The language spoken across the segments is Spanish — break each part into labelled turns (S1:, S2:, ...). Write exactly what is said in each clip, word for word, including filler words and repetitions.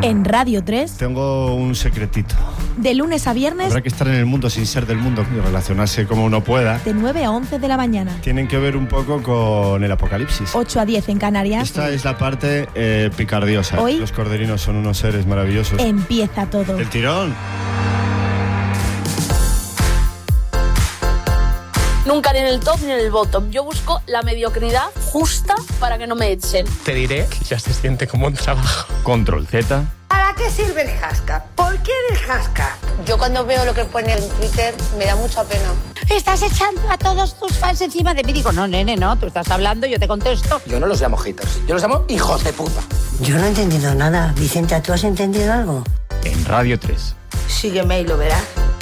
S1: En Radio tres.
S2: Tengo un secretito.
S1: De lunes a viernes.
S2: Habrá que estar en el mundo sin ser del mundo y relacionarse como uno pueda.
S1: De nueve a once de la mañana.
S2: Tienen que ver un poco con el apocalipsis.
S1: ocho a diez en Canarias.
S2: Esta es la parte eh, picardiosa.
S1: Hoy.
S2: Los corderinos son unos seres maravillosos.
S1: Empieza todo.
S2: El tirón.
S3: Nunca ni en el top ni en el bottom. Yo busco la mediocridad justa para que no me echen.
S4: Te diré que ya se siente como un trabajo.
S5: Control Z.
S6: ¿Para qué sirve el hashtag? ¿Por qué el hashtag?
S7: Yo cuando veo lo que pone en Twitter me da mucha pena.
S6: Estás echando a todos tus fans encima de mí. Digo, no, nene, no, tú estás hablando, yo te contesto.
S4: Yo no los llamo haters, yo los llamo hijos de puta.
S8: Yo no he entendido nada. Vicenta, ¿tú has entendido algo?
S5: En Radio tres.
S6: Sígueme y lo verás.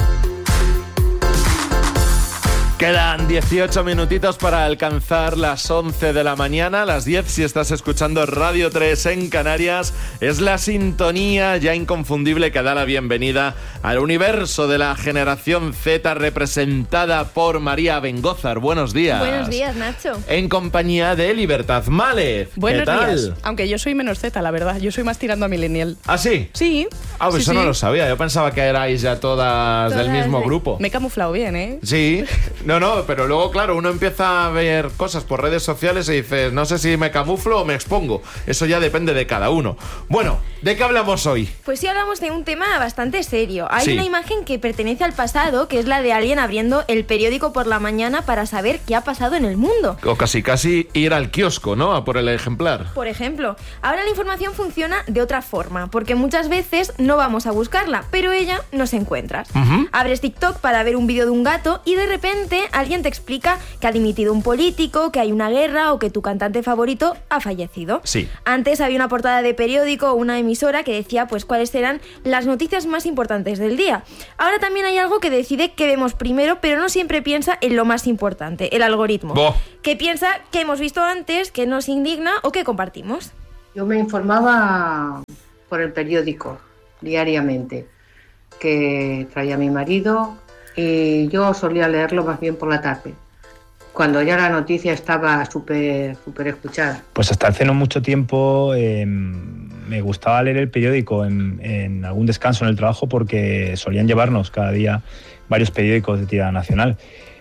S9: Quedan dieciocho minutitos para alcanzar las once de la mañana, las diez si estás escuchando Radio tres en Canarias. Es la sintonía ya inconfundible que da la bienvenida al universo de la generación Z, representada por María Bengózar. Buenos días.
S10: Buenos días, Nacho.
S9: En compañía de Libertad Mález.
S10: Buenos
S9: ¿Qué tal?
S10: días. Aunque yo soy menos Z, la verdad. Yo soy más tirando a millennial.
S9: ¿Ah, sí?
S10: Sí.
S9: Ah, pues
S10: sí,
S9: eso
S10: sí.
S9: no lo sabía. Yo pensaba que erais ya todas,
S10: Todas
S9: del mismo
S10: de-
S9: grupo.
S10: Me he camuflado bien, ¿eh?
S9: Sí, no, no, pero luego, claro, uno empieza a ver cosas por redes sociales y dices, no sé si me camuflo o me expongo. Eso ya depende de cada uno. Bueno, ¿de qué hablamos hoy?
S11: Pues sí, hablamos de un tema bastante serio. Hay
S9: Sí.
S11: una imagen que pertenece al pasado, que es la de alguien abriendo el periódico por la mañana para saber qué ha pasado en el mundo.
S9: O casi casi ir al kiosco, ¿no? A por el ejemplar.
S11: Por ejemplo, ahora la información funciona de otra forma, porque muchas veces no vamos a buscarla, pero ella nos encuentras.
S9: Ujú.
S11: Abres TikTok para ver un vídeo de un gato y de repente alguien te explica que ha dimitido un político, que hay una guerra o que tu cantante favorito ha fallecido.
S9: Sí.
S11: Antes había una portada de periódico o una emisora que decía pues cuáles eran las noticias más importantes del día. Ahora también hay algo que decide qué vemos primero, pero no siempre piensa en lo más importante, el algoritmo.
S9: Boh.
S11: Que piensa qué hemos visto antes, qué nos indigna o qué compartimos.
S12: Yo me informaba por el periódico diariamente que traía mi marido y yo solía leerlo más bien por la tarde, cuando ya la noticia estaba súper súper escuchada.
S13: Pues hasta hace no mucho tiempo eh, me gustaba leer el periódico en, en algún descanso en el trabajo porque solían llevarnos cada día varios periódicos de tirada nacional.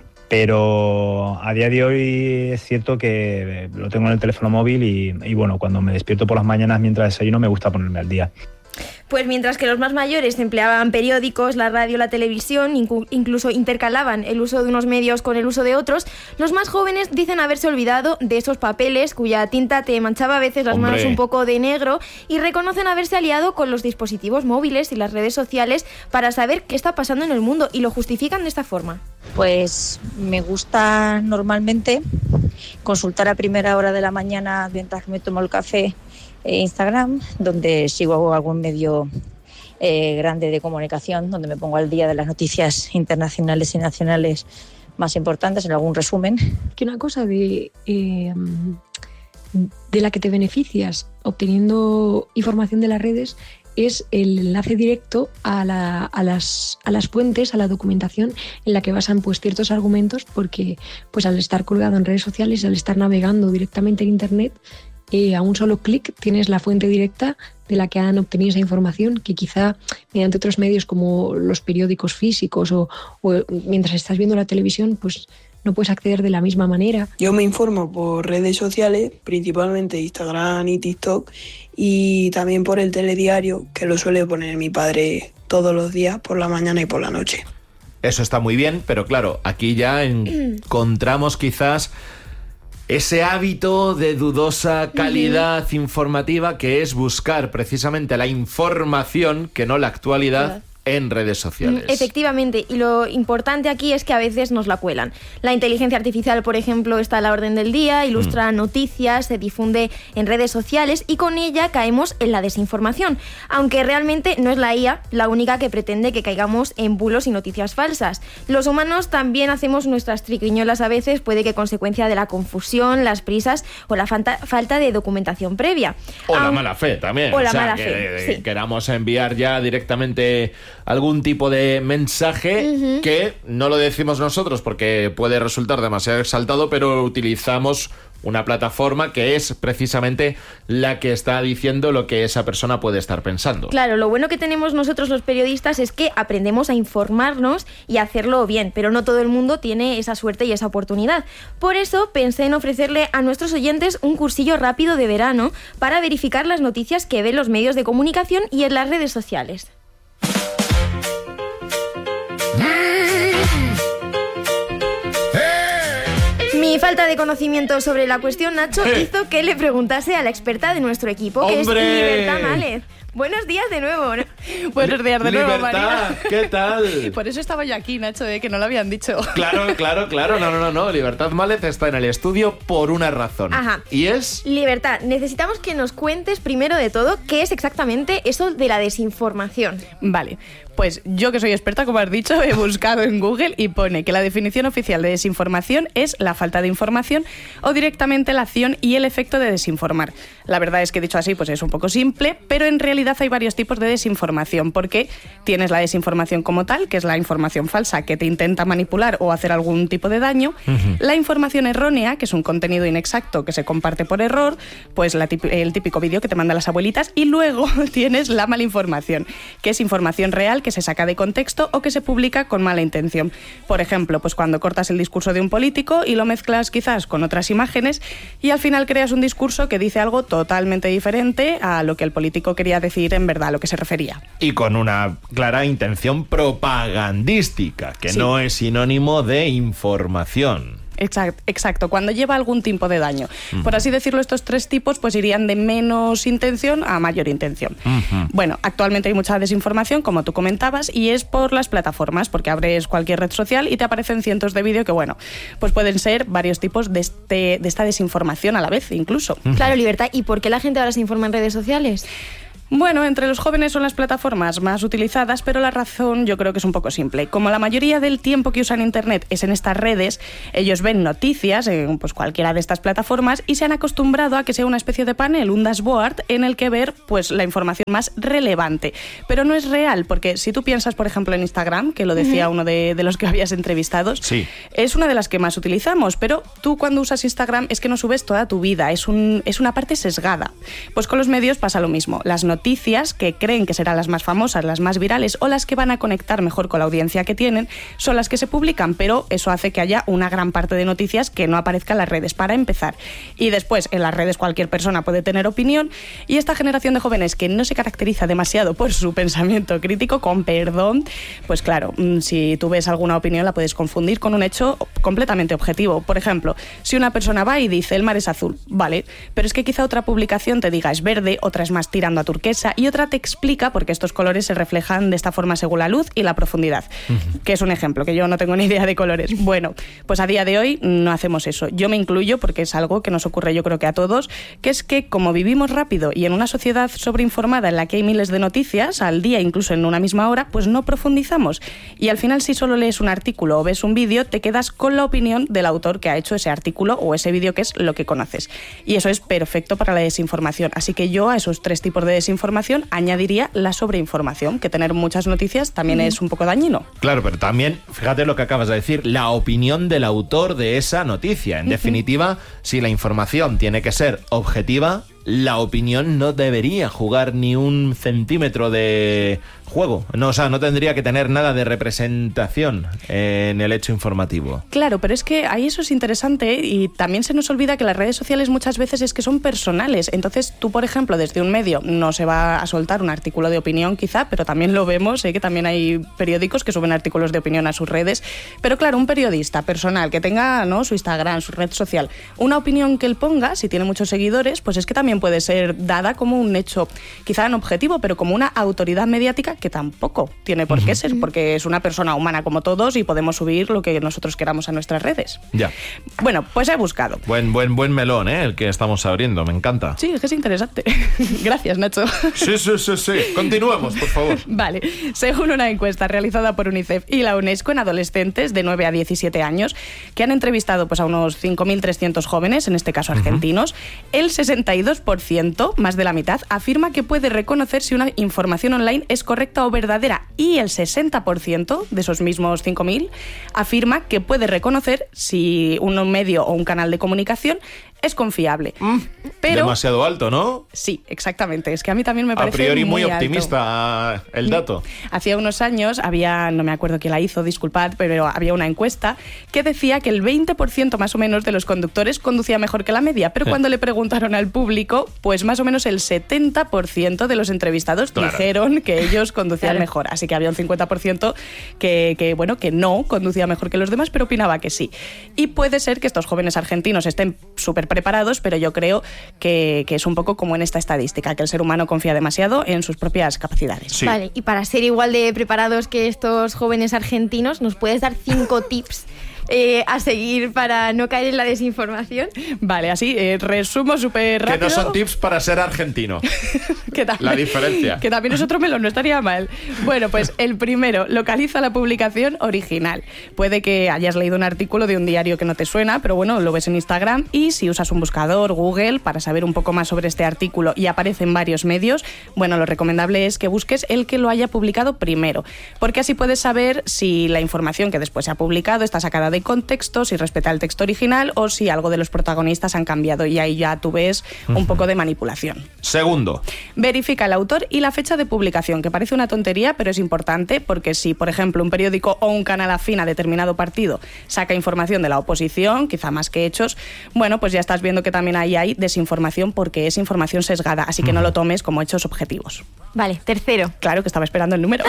S13: Pero a día de hoy es cierto que lo tengo en el teléfono móvil y, y bueno, cuando me despierto por las mañanas mientras desayuno me gusta ponerme al día.
S11: Pues mientras que los más mayores empleaban periódicos, la radio, la televisión, incu- incluso intercalaban el uso de unos medios con el uso de otros, los más jóvenes dicen haberse olvidado de esos papeles cuya tinta te manchaba a veces las
S9: Hombre.
S11: manos un poco de negro y reconocen haberse aliado con los dispositivos móviles y las redes sociales para saber qué está pasando en el mundo y lo justifican de esta forma.
S14: Pues me gusta normalmente consultar a primera hora de la mañana mientras me tomo el café eh, Instagram, donde sigo algún medio eh, grande de comunicación, donde me pongo al día de las noticias internacionales y nacionales más importantes, en algún resumen.
S15: Que una cosa de, eh, de la que te beneficias obteniendo información de las redes es el enlace directo a, la, a, las, a las fuentes, a la documentación en la que basan pues, ciertos argumentos, porque pues, al estar colgado en redes sociales, al estar navegando directamente en Internet, eh, a un solo clic tienes la fuente directa de la que han obtenido esa información, que quizá mediante otros medios como los periódicos físicos o, o mientras estás viendo la televisión, pues no puedes acceder de la misma manera.
S16: Yo me informo por redes sociales, principalmente Instagram y TikTok, y también por el telediario, que lo suele poner mi padre todos los días, por la mañana y por la noche.
S9: Eso está muy bien, pero claro, aquí ya encontramos quizás ese hábito de dudosa calidad uh-huh. informativa, que es buscar precisamente la información, que no la actualidad, en redes sociales.
S11: Efectivamente, y lo importante aquí es que a veces nos la cuelan. La inteligencia artificial, por ejemplo, está a la orden del día, ilustra mm. noticias, se difunde en redes sociales y con ella caemos en la desinformación, aunque realmente no es la I A la única que pretende que caigamos en bulos y noticias falsas. Los humanos también hacemos nuestras triquiñuelas a veces, puede que consecuencia de la confusión, las prisas o la falta, falta de documentación previa.
S9: O
S11: Aun...
S9: la mala fe también.
S11: O la
S9: o sea,
S11: mala
S9: que,
S11: fe,
S9: que
S11: sí.
S9: queramos enviar ya directamente algún tipo de mensaje
S11: Ujú.
S9: que no lo decimos nosotros porque puede resultar demasiado exaltado, pero utilizamos una plataforma que es precisamente la que está diciendo lo que esa persona puede estar pensando.
S11: Claro, lo bueno que tenemos nosotros los periodistas es que aprendemos a informarnos y a hacerlo bien, pero no todo el mundo tiene esa suerte y esa oportunidad. Por eso pensé en ofrecerle a nuestros oyentes un cursillo rápido de verano para verificar las noticias que ven los medios de comunicación y en las redes sociales. Mi falta de conocimiento sobre la cuestión, Nacho, hizo que le preguntase a la experta de nuestro equipo, que
S9: ¡Hombre!
S11: es Libertad Mález. Buenos días de nuevo.
S10: Buenos días de nuevo,
S9: Libertad,
S10: Marina.
S9: ¿qué tal?
S10: Por eso estaba yo aquí, Nacho, eh, que no lo habían dicho.
S9: Claro, claro, claro. No, no, no, no. Libertad Mález está en el estudio por una razón.
S11: Ajá.
S9: Y es...
S11: Libertad, necesitamos que nos cuentes primero de todo qué es exactamente eso de la desinformación.
S10: Vale, pues yo que soy experta, como has dicho, he buscado en Google y pone que la definición oficial de desinformación es la falta de información o directamente la acción y el efecto de desinformar. La verdad es que dicho así, pues es un poco simple, pero en realidad hay varios tipos de desinformación, porque tienes la desinformación como tal, que es la información falsa que te intenta manipular o hacer algún tipo de daño, uh-huh. La información errónea, que es un contenido inexacto que se comparte por error, pues la típ- el típico vídeo que te mandan las abuelitas, y luego tienes la malinformación, que es información real que se saca de contexto o que se publica con mala intención. Por ejemplo, pues cuando cortas el discurso de un político y lo mezclas quizás con otras imágenes y al final creas un discurso que dice algo totalmente diferente a lo que el político quería decir en verdad, a lo que se refería.
S9: Y con una clara intención propagandística, que sí. No es sinónimo de información.
S10: Exacto, exacto, cuando lleva algún tipo de daño. Uh-huh. Por así decirlo, estos tres tipos pues irían de menos intención a mayor intención. Uh-huh. Bueno, actualmente hay mucha desinformación, como tú comentabas, y es por las plataformas, porque abres cualquier red social y te aparecen cientos de vídeos que, bueno, pues pueden ser varios tipos de, este, de esta desinformación a la vez, incluso.
S11: Uh-huh. Claro, Libertad, ¿y por qué la gente ahora se informa en redes sociales?
S10: Bueno, entre los jóvenes son las plataformas más utilizadas, pero la razón yo creo que es un poco simple. Como la mayoría del tiempo que usan Internet es en estas redes, ellos ven noticias en pues, cualquiera de estas plataformas y se han acostumbrado a que sea una especie de panel, un dashboard, en el que ver pues, la información más relevante. Pero no es real, porque si tú piensas, por ejemplo, en Instagram, que lo decía uh-huh. uno de, de los que habías entrevistado,
S9: sí.
S10: es una de las que más utilizamos, pero tú cuando usas Instagram es que no subes toda tu vida, es, un, es una parte sesgada. Pues con los medios pasa lo mismo. Las noticias que creen que serán las más famosas, las más virales o las que van a conectar mejor con la audiencia que tienen, son las que se publican, pero eso hace que haya una gran parte de noticias que no aparezca en las redes, para empezar. Y después, en las redes cualquier persona puede tener opinión, y esta generación de jóvenes que no se caracteriza demasiado por su pensamiento crítico, con perdón, pues claro, si tú ves alguna opinión la puedes confundir con un hecho completamente objetivo. Por ejemplo, si una persona va y dice el mar es azul, vale, pero es que quizá otra publicación te diga es verde, otra es más tirando a turquesa, y otra te explica por qué estos colores se reflejan de esta forma según la luz y la profundidad, uh-huh. que es un ejemplo, que yo no tengo ni idea de colores. Bueno, pues a día de hoy no hacemos eso. Yo me incluyo porque es algo que nos ocurre yo creo que a todos, que es que como vivimos rápido y en una sociedad sobreinformada en la que hay miles de noticias al día, incluso en una misma hora, pues no profundizamos. Y al final, si solo lees un artículo o ves un vídeo, te quedas con la opinión del autor que ha hecho ese artículo o ese vídeo, que es lo que conoces. Y eso es perfecto para la desinformación. Así que yo a esos tres tipos de desinformación añadiría la sobreinformación, que tener muchas noticias también mm. es un poco dañino.
S9: Claro, pero también, fíjate lo que acabas de decir, la opinión del autor de esa noticia. En uh-huh. definitiva, si la información tiene que ser objetiva, la opinión no debería jugar ni un centímetro de juego. No, o sea, no tendría que tener nada de representación en el hecho informativo.
S10: Claro, pero es que ahí eso es interesante, ¿eh? Y también se nos olvida que las redes sociales muchas veces es que son personales. Entonces tú, por ejemplo, desde un medio no se va a soltar un artículo de opinión quizá, pero también lo vemos, ¿eh? Que también hay periódicos que suben artículos de opinión a sus redes. Pero claro, un periodista personal que tenga, ¿no?, su Instagram, su red social, una opinión que él ponga, si tiene muchos seguidores, pues es que también puede ser dada como un hecho, quizá no objetivo, pero como una autoridad mediática que tampoco tiene por qué uh-huh. ser, porque es una persona humana como todos y podemos subir lo que nosotros queramos a nuestras redes.
S9: Ya.
S10: Bueno, pues he buscado.
S9: Buen, buen, buen melón, ¿eh? El que estamos abriendo, me encanta.
S10: Sí, es que es interesante. Gracias, Nacho.
S9: Sí, sí, sí, sí. Continuemos, por favor.
S10: Vale. Según una encuesta realizada por UNICEF y la UNESCO en adolescentes de nueve a diecisiete años, que han entrevistado pues, a unos cinco mil trescientos jóvenes, en este caso argentinos, uh-huh. el sesenta y dos por ciento, más de la mitad, afirma que puede reconocer si una información online es correcta correcta o verdadera, y el sesenta por ciento de esos mismos cinco mil afirma que puede reconocer si un medio o un canal de comunicación es confiable.
S9: Mm,
S10: pero
S9: demasiado alto, ¿no?
S10: Sí, exactamente. Es que a mí también me parece
S9: a priori
S10: muy,
S9: muy
S10: alto.
S9: optimista el dato.
S10: Hacía unos años había, no me acuerdo quién la hizo, disculpad, pero había una encuesta que decía que el veinte por ciento más o menos de los conductores conducía mejor que la media, pero
S9: Sí.
S10: cuando le preguntaron al público, pues más o menos el setenta por ciento de los entrevistados
S9: Claro.
S10: dijeron que ellos conducían
S11: Claro.
S10: mejor. Así que había un cincuenta por ciento que, que, bueno, que no conducía mejor que los demás, pero opinaba que sí. Y puede ser que estos jóvenes argentinos estén súper preparados, pero yo creo que, que es un poco como en esta estadística, que el ser humano confía demasiado en sus propias capacidades.
S9: Sí.
S11: Vale, y para ser igual de preparados que estos jóvenes argentinos, ¿nos puedes dar cinco tips eh, a seguir para no caer en la desinformación?
S10: Vale, así, eh, resumo súper
S9: Que
S10: rápido.
S9: no son tips para ser argentino.
S10: Que también-
S9: La diferencia.
S10: Que también es otro melón, no estaría mal. Bueno, pues el primero, localiza la publicación original. Puede que hayas leído un artículo de un diario que no te suena, pero bueno, lo ves en Instagram, y si usas un buscador, Google, para saber un poco más sobre este artículo y aparece en varios medios, bueno, lo recomendable es que busques el que lo haya publicado primero, porque así puedes saber si la información que después se ha publicado está sacada de contexto, si respeta el texto original o si algo de los protagonistas han cambiado, y ahí ya tú ves un poco de manipulación.
S9: Segundo.
S10: Verifica el autor y la fecha de publicación, que parece una tontería, pero es importante, porque si, por ejemplo, un periódico o un canal afín a determinado partido saca información de la oposición, quizá más que hechos, bueno, pues ya estás viendo que también ahí hay desinformación, porque es información sesgada, así que no lo tomes como hechos objetivos.
S11: Vale, tercero.
S10: Claro, que estaba esperando el número.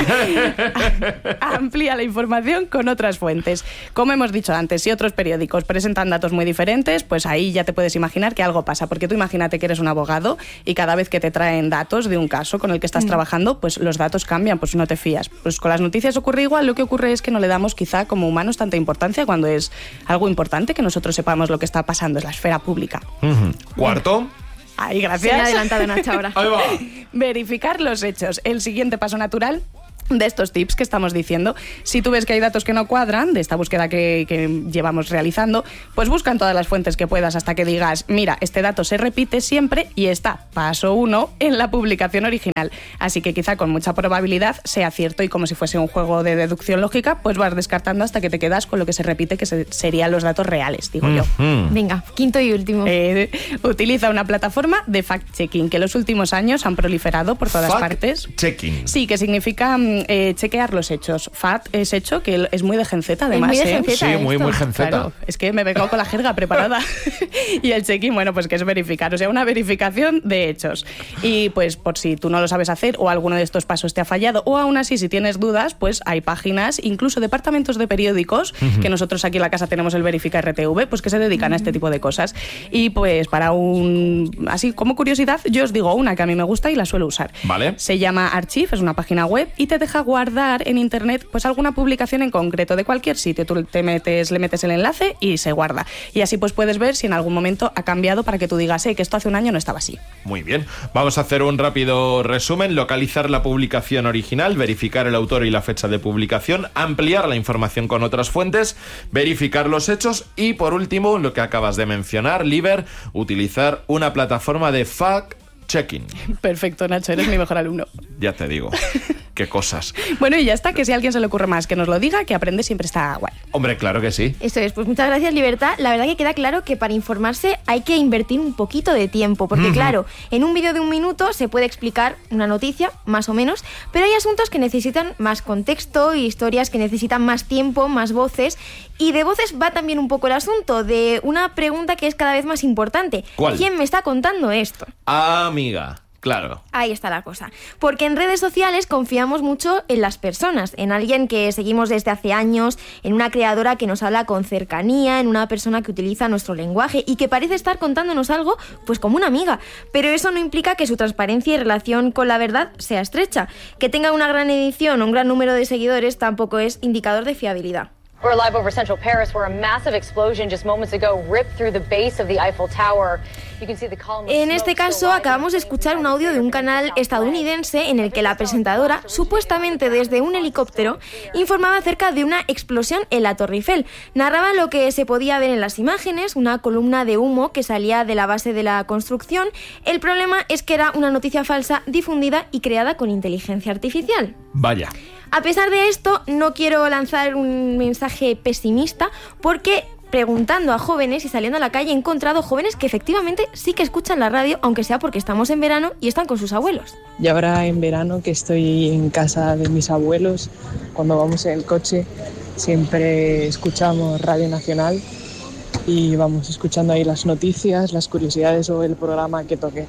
S10: Amplía la información con otras fuentes. Como hemos dicho antes, si otros periódicos presentan datos muy diferentes, pues ahí ya te puedes imaginar que algo pasa, porque tú imagínate que eres un abogado y cada vez que te traen datos de un caso con el que estás
S11: Mm.
S10: trabajando, pues los datos cambian, pues no te fías. Pues con las noticias ocurre igual, lo que ocurre es que no le damos quizá como humanos tanta importancia cuando es algo importante que nosotros sepamos lo que está pasando, es la esfera pública.
S9: Uh-huh. Cuarto.
S10: Ay,
S11: Se
S10: gracias.
S11: me ha adelantado Nacho ahora.
S9: Ahí va.
S10: Verificar los hechos. El siguiente paso natural de estos tips que estamos diciendo. Si tú ves que hay datos que no cuadran de esta búsqueda que, que llevamos realizando, pues busca en todas las fuentes que puedas hasta que digas, mira, este dato se repite siempre y está, paso uno, en la publicación original. Así que quizá con mucha probabilidad sea cierto, y como si fuese un juego de deducción lógica, pues vas descartando hasta que te quedas con lo que se repite, que se- serían los datos reales, digo yo.
S9: Uh-huh.
S11: Venga, quinto y último.
S10: Eh, utiliza una plataforma de fact-checking que los últimos años han proliferado por todas partes.
S9: Fact-checking.
S10: Sí, que significa mm, eh, chequear los hechos. Fact es hecho, que es muy de genceta, además.
S11: muy de
S10: ¿eh?
S11: genceta
S9: Sí, muy,
S11: esto.
S9: muy genceta.
S10: Claro, es que me vengo con la jerga preparada. Y el checking, bueno, pues que es verificar, o sea, una verificación de hechos. Y pues por si tú no lo sabes hacer o alguno de estos pasos te ha fallado, o aún así si tienes dudas, pues hay páginas, incluso departamentos de periódicos,
S9: Ujú.
S10: que nosotros aquí en la casa tenemos el Verifica R T V, pues que se dedican a este tipo de cosas. Y pues para un, así como curiosidad, yo os digo una que a mí me gusta y la suelo usar.
S9: Vale.
S10: Se llama Archive, es una página web y te deja guardar en internet pues alguna publicación en concreto de cualquier sitio. Tú te metes, le metes el enlace y se guarda. Y así pues puedes ver si en algún momento ha cambiado, para que tú digas, eh, que esto hace un año no estaba así.
S9: Muy bien. Vamos a hacer un rápido resumen. Localizar la publicación original, verificar el autor y la fecha de publicación, ampliar la información con otras fuentes, verificar los hechos y, por último, lo que acabas de mencionar, Liber, utilizar una plataforma de fact-checking.
S10: Perfecto, Nacho, eres mi mejor alumno.
S9: Ya te digo. Qué cosas.
S10: Bueno, y ya está, que si a alguien se le ocurre más que nos lo diga, que aprende siempre está guay.
S9: Hombre, claro que sí.
S11: Eso es, pues muchas gracias, Libertad. La verdad que queda claro que para informarse hay que invertir un poquito de tiempo, porque
S9: Ujú.
S11: claro, en un vídeo de un minuto se puede explicar una noticia, más o menos, pero hay asuntos que necesitan más contexto, historias que necesitan más tiempo, más voces, y de voces va también un poco el asunto, de una pregunta que es cada vez más importante.
S9: ¿Cuál?
S11: ¿Quién me está contando esto?
S9: Amiga, claro.
S11: Ahí está la cosa. Porque en redes sociales confiamos mucho en las personas, en alguien que seguimos desde hace años, en una creadora que nos habla con cercanía, en una persona que utiliza nuestro lenguaje y que parece estar contándonos algo pues como una amiga. Pero eso no implica que su transparencia y relación con la verdad sea estrecha. Que tenga una gran edición o un gran número de seguidores tampoco es indicador de fiabilidad.
S17: We're live over central Paris, where a massive explosion just moments ago ripped through the base of the Eiffel Tower. You can see the column of
S11: En
S17: smoke
S11: este caso, acabamos de escuchar un audio de un canal estadounidense en el que la presentadora, supuestamente desde un helicóptero, informaba acerca de una explosión en la Torre Eiffel. Narraba lo que se podía ver en las imágenes, una columna de humo que salía de la base de la construcción. El problema es que era una noticia falsa difundida y creada con inteligencia artificial.
S9: Vaya.
S11: A pesar de esto, no quiero lanzar un mensaje pesimista porque, preguntando a jóvenes y saliendo a la calle, he encontrado jóvenes que efectivamente sí que escuchan la radio, aunque sea porque estamos en verano y están con sus abuelos.
S18: Y ahora en verano que estoy en casa de mis abuelos, cuando vamos en el coche siempre escuchamos Radio Nacional y vamos escuchando ahí las noticias, las curiosidades o el programa que toque.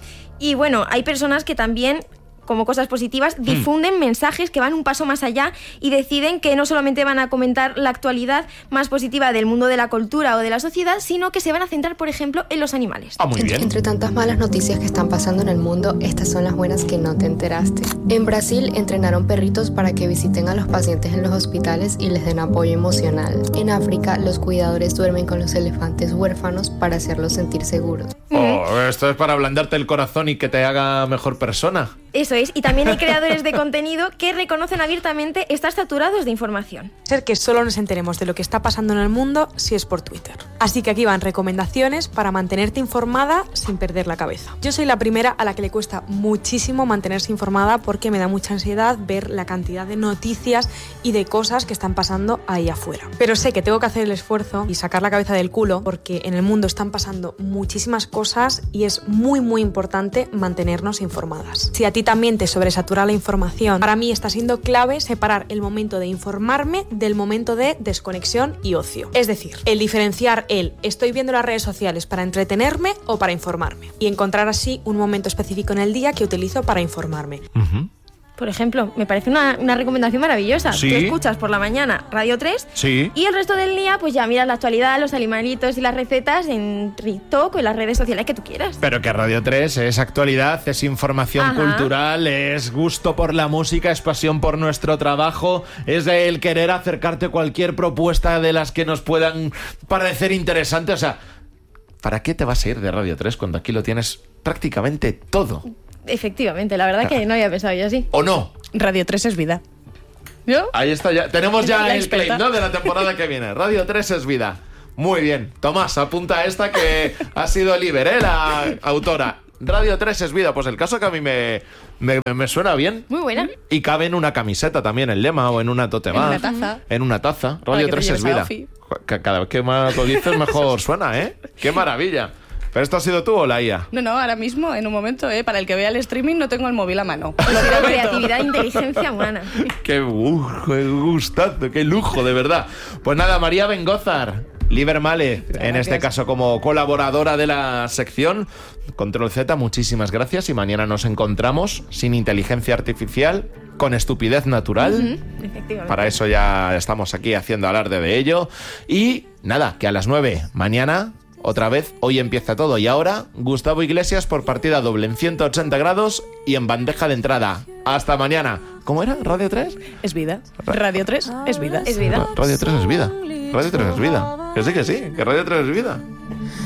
S11: Y bueno, hay personas que también, como cosas positivas, difunden mm. mensajes que van un paso más allá y deciden que no solamente van a comentar la actualidad más positiva del mundo de la cultura o de la sociedad, sino que se van a centrar, por ejemplo, en los animales.
S9: Ah, muy bien.
S19: Entre, entre tantas malas noticias que están pasando en el mundo, estas son las buenas que no te enteraste. En Brasil entrenaron perritos para que visiten a los pacientes en los hospitales y les den apoyo emocional. En África, los cuidadores duermen con los elefantes huérfanos para hacerlos sentir seguros.
S9: Oh, esto es para ablandarte el corazón y que te haga mejor persona.
S11: Eso es, y también hay creadores de contenido que reconocen abiertamente estar saturados de información.
S20: Ser que solo nos enteremos de lo que está pasando en el mundo si es por Twitter. Así que aquí van recomendaciones para mantenerte informada sin perder la cabeza. Yo soy la primera a la que le cuesta muchísimo mantenerse informada porque me da mucha ansiedad ver la cantidad de noticias y de cosas que están pasando ahí afuera. Pero sé que tengo que hacer el esfuerzo y sacar la cabeza del culo porque en el mundo están pasando muchísimas cosas y es muy muy importante mantenernos informadas. Si a ti también te sobresatura la información, para mí está siendo clave separar el momento de informarme del momento de desconexión y ocio. Es decir, el diferenciar el estoy viendo las redes sociales para entretenerme o para informarme y encontrar así un momento específico en el día que utilizo para informarme.
S9: Uh-huh.
S11: Por ejemplo, me parece una, una recomendación maravillosa.
S9: ¿Sí?
S11: Tú escuchas por la mañana Radio tres
S9: sí.
S11: y el resto del día pues ya miras la actualidad, los animalitos y las recetas en TikTok o en las redes sociales que tú quieras.
S9: Pero que Radio tres es actualidad, es información Ajá. cultural, es gusto por la música, es pasión por nuestro trabajo, es el querer acercarte a cualquier propuesta de las que nos puedan parecer interesantes. O sea, ¿para qué te vas a ir de Radio tres cuando aquí lo tienes prácticamente todo?
S11: Efectivamente, la verdad que no había pensado yo así.
S9: ¿O no?
S20: Radio tres es vida.
S11: ¿Yo?
S9: Ahí está ya. Tenemos ya el claim, ¿no? De la temporada que viene. Radio tres es vida. Muy bien. Tomás, apunta esta que ha sido Liber, ¿eh? La autora. Radio tres es vida. Pues el caso que a mí me, me, me suena bien.
S11: Muy buena.
S9: Y cabe en una camiseta también el lema o en una tote bag.
S11: En una taza.
S9: En una taza. Radio tres es vida. Cada vez que más lo dices mejor suena, ¿eh? ¡Qué maravilla! ¿Pero esto has sido tú o la I A?
S10: No, no, ahora mismo, en un momento, ¿eh? Para el que vea el streaming, no tengo el móvil a mano.
S11: Creatividad e inteligencia humana.
S9: ¡Qué, uh, qué gustazo, qué lujo, de verdad! Pues nada, María Bengózar, Liber Male, en este caso como colaboradora de la sección Control Z, muchísimas gracias y mañana nos encontramos sin inteligencia artificial, con estupidez natural.
S11: Uh-huh, efectivamente.
S9: Para eso ya estamos aquí haciendo alarde de ello. Y nada, que a las nueve mañana... Otra vez, hoy empieza todo. Y ahora, Gustavo Iglesias por partida doble en ciento ochenta grados y en bandeja de entrada. Hasta mañana. ¿Cómo era? ¿Radio tres?
S10: Es vida. Radio tres es vida.
S11: Es vida.
S9: Radio tres es vida. Radio tres es vida. Que sí, que sí. Que Radio tres es vida.